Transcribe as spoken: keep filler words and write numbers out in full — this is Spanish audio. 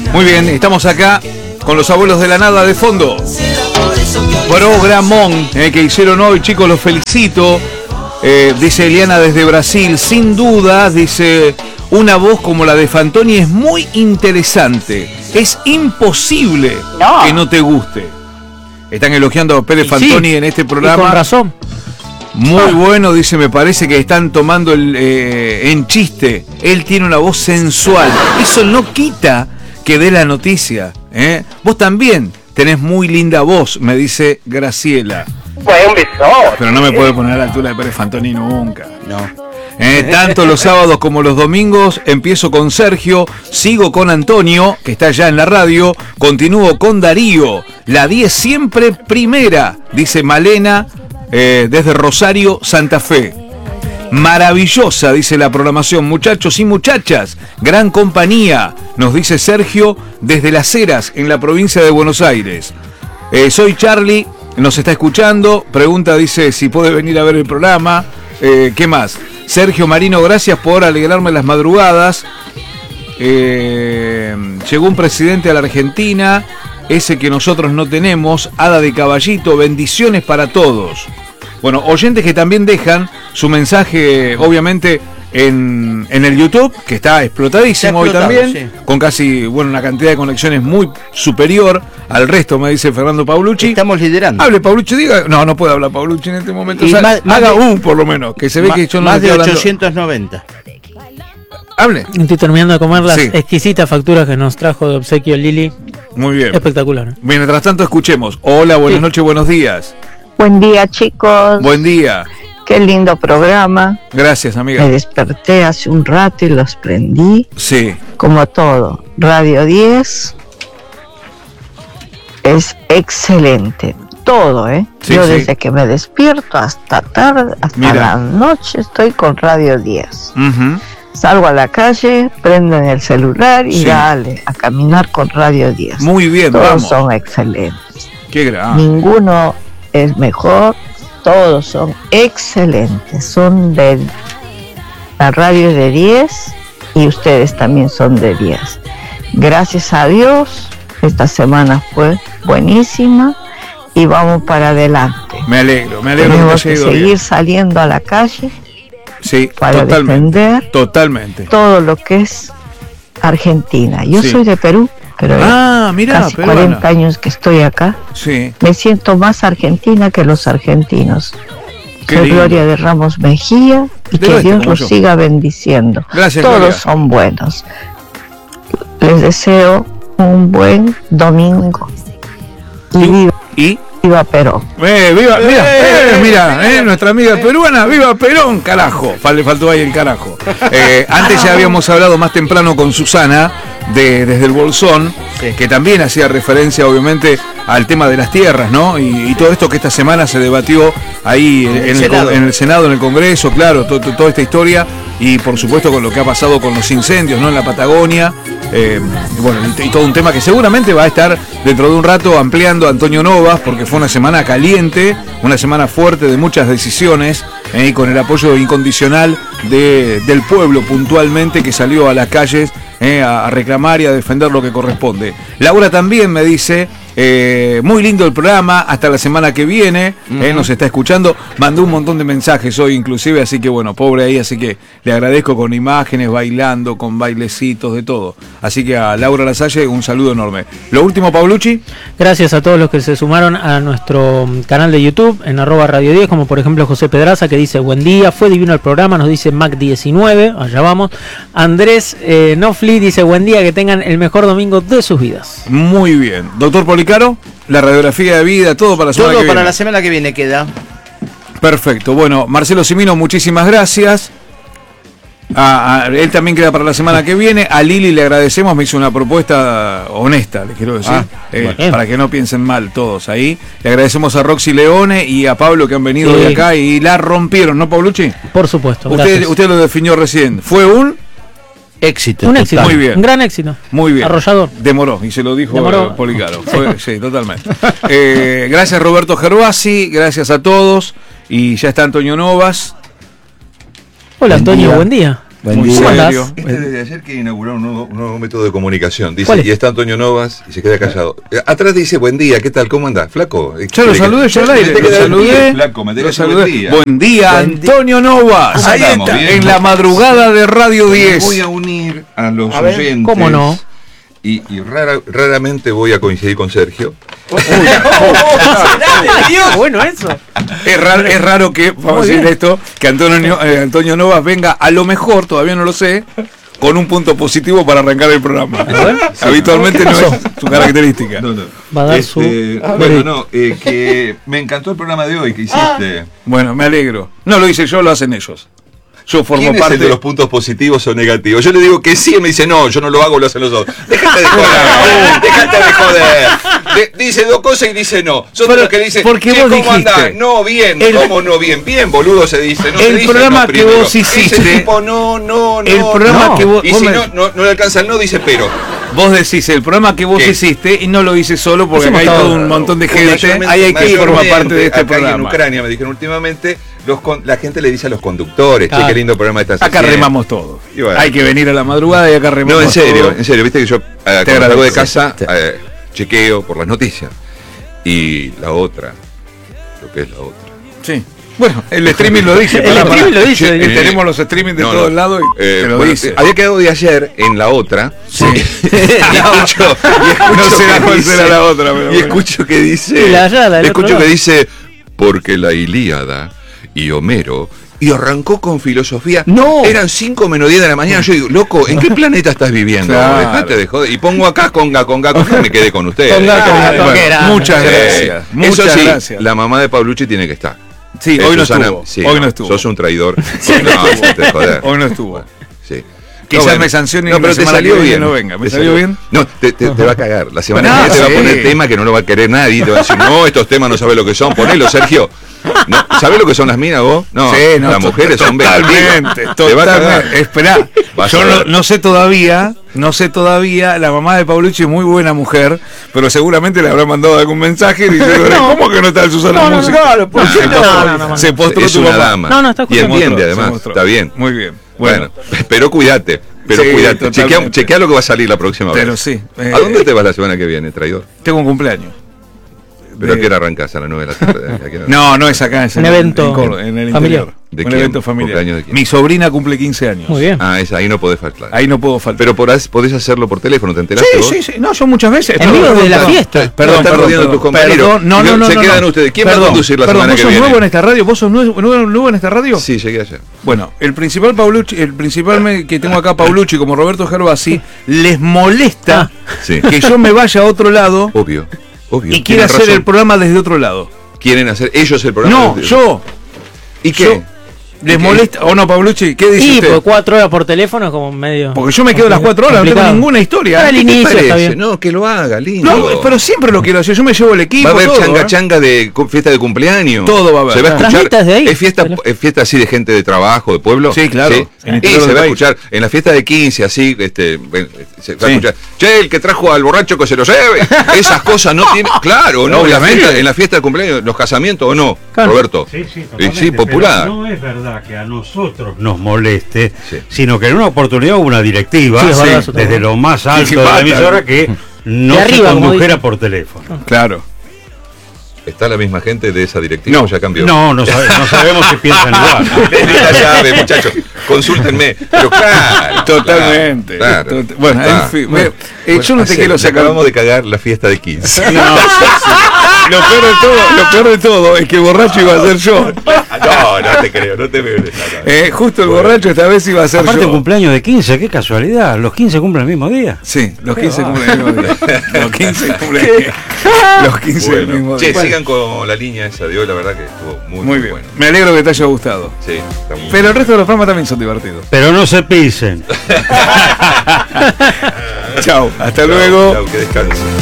Muy bien, estamos acá con los abuelos de la nada de fondo. Programón eh, que hicieron hoy, chicos, los felicito. Eh, dice Eliana desde Brasil, sin duda, dice, una voz como la de Fantoni es muy interesante. Es imposible no. que no te guste. Están elogiando a Pérez Fantoni sí, en este programa. Con razón. Muy ah. bueno, dice, me parece que están tomando el, eh, en chiste. Él tiene una voz sensual. Eso no quita que dé la noticia. ¿eh? Vos también tenés muy linda voz, me dice Graciela. Pues un beso. Pero no me puede poner a la altura de Pérez Fantoni nunca. No. Eh, tanto los sábados como los domingos empiezo con Sergio, sigo con Antonio, que está ya en la radio, continúo con Darío, la diez siempre primera, dice Malena, eh, desde Rosario, Santa Fe. Maravillosa, dice la programación, muchachos y muchachas, gran compañía, nos dice Sergio, desde Las Heras, en la provincia de Buenos Aires. Eh, soy Charlie, nos está escuchando, pregunta, dice, si puede venir a ver el programa, eh, ¿qué más? Sergio Marino, gracias por alegrarme las madrugadas. Eh, llegó un presidente a la Argentina, ese que nosotros no tenemos, hada de caballito, bendiciones para todos. Bueno, oyentes que también dejan su mensaje, obviamente, en, en el YouTube, que está explotadísimo hoy también, sí. con casi, bueno, una cantidad de conexiones muy superior al resto, me dice Fernando Paulucci. Estamos liderando. Hable, Paulucci, diga. No, no puede hablar Paulucci en este momento. O sea, más, haga más de, un, por lo menos, que se ve más, que yo no más le de estoy ochocientos noventa. Hable. Estoy terminando de comer las sí. exquisitas facturas que nos trajo de obsequio Lili. Muy bien. Espectacular. Mientras tanto, escuchemos. Hola, buenas sí. noches, buenos días. Buen día, chicos. Buen día. Qué lindo programa. Gracias, amiga. Me desperté hace un rato y los prendí. Sí. Como todo. Radio diez es excelente. Todo, ¿eh? Sí, Yo sí. desde que me despierto hasta tarde, hasta Mira. la noche, estoy con Radio diez. Uh-huh. Salgo a la calle, prendo en el celular y sí. dale, a caminar con Radio diez. Muy bien, Todos vamos. son excelentes. Qué gran. Ninguno es mejor. Todos son excelentes, son de la radio de diez y ustedes también son de diez. Gracias a Dios, esta semana fue buenísima y vamos para adelante. Me alegro, me alegro. Tenemos que, que seguir bien. saliendo a la calle sí, para totalmente, defender totalmente. todo lo que es Argentina. Yo sí. soy de Perú. Pero ah, mira, casi peruana. cuarenta años que estoy acá. Sí. Me siento más argentina que los argentinos. Qué Soy lindo. Gloria de Ramos Mejía y de que Dios los yo. siga bendiciendo. Gracias, Todos Gloria. son buenos. Les deseo un buen domingo. Y viva, ¿Y? viva Perón. Eh, viva, mira, eh, eh, mira, eh, nuestra amiga peruana, viva Perón, carajo. Le faltó ahí el carajo. Eh, antes ya habíamos hablado más temprano con Susana de Desde el Bolsón, sí. que también hacía referencia obviamente al tema de las tierras, ¿no? Y, y todo esto que esta semana se debatió ahí en, en, el, Senado. en el Senado, en el Congreso, claro, to, to, toda esta historia y por supuesto con lo que ha pasado con los incendios, ¿no? En la Patagonia, eh, y bueno, y, y todo un tema que seguramente va a estar dentro de un rato ampliando Antonio Novas, porque fue una semana caliente, una semana fuerte de muchas decisiones, eh, y con el apoyo incondicional de, del pueblo puntualmente que salió a las calles eh, a, a reclamar y a defender lo que corresponde. Laura también me dice, eh, muy lindo el programa, hasta la semana que viene, uh-huh. eh, nos está escuchando, mandó un montón de mensajes hoy inclusive, así que bueno, pobre ahí, así que le agradezco con imágenes, bailando, con bailecitos, de todo. Así que a Laura Lasalle un saludo enorme. Lo último, Paulucci. Gracias a todos los que se sumaron a nuestro canal de YouTube, en arroba Radio diez, como por ejemplo José Pedraza, que dice, buen día, fue divino el programa, nos dice Mac diecinueve, allá vamos. Andrés eh, Nofli dice, buen día, que tengan el mejor domingo de sus vidas. Muy bien. Doctor Policaro, la radiografía de vida, todo para la semana todo que para viene. la semana que viene queda. Perfecto. Bueno, Marcelo Cimino, muchísimas gracias. A, a, él también queda para la semana que viene. A Lili le agradecemos, me hizo una propuesta honesta, les quiero decir, ah, eh, bueno. para que no piensen mal todos ahí. Le agradecemos a Roxy Leone y a Pablo que han venido sí. de acá y la rompieron, ¿no, Paulucci? Por supuesto. Usted, usted lo definió recién. Fue un éxito. Un éxito. Muy bien. Un gran éxito. Muy bien. Arrollador. Demoró, y se lo dijo Demoró. Policaro. Fue, sí, totalmente. Eh, gracias Roberto Gervasi, gracias a todos. Y ya está Antonio Novas. Hola buen Antonio, día. buen día. Buen Muy día. serio. Este desde ayer que inauguró un nuevo, un nuevo método de comunicación. Dice, ¿Cuál es? y está Antonio Novas y se queda callado. Eh, Atrás dice, buen día, ¿qué tal? ¿Cómo andás? Flaco. Ya lo saludé yo al aire, Me lo tenés que dar saludé. bien, flaco, me Lo tenés que dar saludé. buen día. Buen día, Buen di- Antonio Novas. ¿Cómo Ahí andamos? está, Bien. en la madrugada de Radio diez. Voy a unir a los A ver, oyentes. ¿cómo no? Y, y rara- raramente voy a coincidir con Sergio. Bueno, eso. Es raro, es raro que, vamos a decir esto, que Antonio, eh, Antonio Novas venga, a lo mejor, todavía no lo sé, con un punto positivo para arrancar el programa. Habitualmente no es su característica. No, no. Va a dar Este, su- ah, bueno, no, eh, que me encantó el programa de hoy que hiciste. Bueno, me alegro. No lo hice yo, lo hacen ellos. Yo formo ¿Quién es parte el de los puntos positivos o negativos? Yo le digo que sí, y me dice, no, yo no lo hago, lo hacen los dos. Déjate de joder, déjate de joder. De- dice dos cosas y dice no. Sos de Pero, los que dice, porque "Che, vos ¿cómo dijiste? andás? No, bien, El- ¿cómo no bien? Bien, boludo, se dice. No se El dice programa no que primero. vos hiciste- Ese tipo, no, no, no. El programa no. que vos- Y vos si me- no, no, no le alcanza el no, dice pero. Vos decís el programa que vos ¿Qué? hiciste y no lo hice solo porque Hicimos acá hay todo. todo un montón de gente. Mayormente- Ahí hay que formar mayormente, parte de este acá y en programa. Ucrania me dijeron últimamente, los con- la gente le dice a los conductores, che, Ah. qué lindo programa estás Acá haciendo. remamos todos. Y bueno. Hay que venir a la madrugada y acá remamos No, en serio, todos. en serio, viste que yo eh, cuando agradezco. salgo de casa Sí. eh, chequeo por las noticias. Y la otra, lo que es la otra. Sí. Bueno, el streaming lo dice. El pará, pará. streaming lo dice. Sí, Eh, tenemos los streaming de no, todos no. lados y Eh, te lo bueno, dice. había quedado de ayer en la otra. Sí. y escucho, y escucho No sé que cuál dice- será la otra, pero Y bueno. escucho que dice. Y la allá, la del escucho otro que lado. dice, porque la Ilíada y Homero. Y arrancó con filosofía. No. Eran cinco menos diez de la mañana. Yo digo, loco, ¿en qué planeta estás viviendo? Claro. Dejate de joder. Y pongo acá conga, conga, conga, y me quedé con ustedes. Conga, conga, Bueno, conguera. muchas Eh, gracias. Muchas Eso sí, gracias. la mamá de Paulucci tiene que estar. Sí, Eh, hoy no Susana, estuvo. sí, hoy no estuvo. Sos un traidor. No, te joder. Hoy no estuvo. Sí. Quizás me sancione y no, la pero te semana salió que viene bien. no venga. ¿Me Te salió bien? No, te, te, te va a cagar. La semana No, que viene te va sí. a poner tema que no lo va a querer nadie. Te va a decir, no, estos temas no sabes lo que son. Ponelo, Sergio. No, ¿sabés lo que son las minas vos? No, Sí, no, las to- mujeres son totalmente, vengativas. Te va a cagar. totalmente. Esperá, Vas yo a no, ver. no sé todavía, no sé todavía, la mamá de Paulucci es muy buena mujer, pero seguramente le habrá mandado algún mensaje diciendo, ¿cómo que no está el Susana No, no, Música? claro, ¿por qué Se no? postró- No, no, no, no. Se postró Es tu una mamá. dama. No, no, está y escuchando. entiende Se además. mostró. Está bien. Muy bien. Bueno, pero cuídate. Pero Sí, cuídate. totalmente. Chequea, chequea lo que va a salir la próxima Pero vez. sí. eh, ¿A dónde te vas la semana que viene, traidor? Tengo un cumpleaños. ¿Pero a De- qué hora arrancás? ¿A las nueve de la tarde? ¿A qué hora? No, no es acá, es Un en, evento en, Córdoba, en el familiar. interior. ¿De un quién? evento familiar. ¿Cumpleaños de quién? Mi sobrina cumple quince años. Muy bien. Ah, esa, ahí no podés faltar. Ahí no puedo faltar. Pero podés, podés hacerlo por teléfono, ¿te enteraste Sí, vos? sí, sí. No, yo muchas veces. En vivo de la Perdón, fiesta. Perdón, No, están perdón, rodeando perdón. tus compañeros. Perdón, no, Y no, no. se no, quedan no. ustedes. ¿Quién va a Perdón, conducir la perdón, semana ¿vos que sos viene? nuevo en esta radio? ¿Vos sos nuevo, nuevo, nuevo en esta radio? Sí, llegué ayer. Bueno, el principal Paulucci, el principal me- que tengo acá, Paulucci, como Roberto Gervasi, les molesta Sí. que yo me vaya a otro lado Obvio, obvio. y quiera Tienen hacer razón. el programa desde otro lado. Quieren hacer ellos el programa. No, desde- yo. ¿Y qué? yo- ¿Les ¿Y qué? molesta o no, Paulucci? ¿Qué dice Y usted? por cuatro horas por teléfono es como medio. Porque yo me quedo las cuatro horas, no tengo complicado. ninguna historia. Para el ¿Qué te inicio está parece? bien. No, que lo haga, lindo. No, pero siempre lo quiero hacer. Yo me llevo el equipo. Va a haber todo, changa ¿eh? changa de cu- fiesta de cumpleaños. Todo va a haber. Se va a escuchar. Transmitas de ahí. Es fiesta, es fiesta así de gente de trabajo, de pueblo. Sí, claro. En el Y interior se del va a país. escuchar en la fiesta de quince, así, este, bueno, se va Sí. a escuchar. Che, el que trajo al borracho que se lo lleve. Esas cosas no tienen. Claro, no. En la, Obviamente. fiesta, en la fiesta de cumpleaños, los casamientos o no, Claro. Roberto. Sí, sí, Y totalmente, sí, popular. pero no es verdad que a nosotros nos moleste, Sí. sino que en una oportunidad hubo una directiva, Sí, es verdad, sí, eso desde también. lo más Sí, alto sí, de la basta. emisora, que no De se arriba, como condujera dice. por teléfono. Claro. ¿Está la misma gente de esa directiva No. o ya cambió? No, no, sabe- no sabemos si piensan igual. Desde la llave, muchachos. Consúltenme. Pero claro. Totalmente. Claro, Tot- bueno, Ah. en fin. me- eh, yo no te Hacer, quiero le sacar. Acabamos de cagar la fiesta de quince. No, sí, sí. Lo peor de todo, lo peor de todo es que el borracho iba a ser yo. No, no te creo, no te veo en esa. Eh, justo el borracho esta vez iba a ser Aparte, yo. un cumpleaños de quince, qué casualidad. Los quince cumplen el mismo día. Sí, los quince cumplen el mismo día. Los quince cumplen. Los quince el mismo Bueno, día. che, sigan con la línea esa de hoy, la verdad que estuvo muy, Muy muy bien. bueno. Me alegro que te haya gustado. Sí, está muy Pero el resto de los programas también son divertidos. Pero no se pisen. Chao, hasta Chau, luego. chau, que descansen.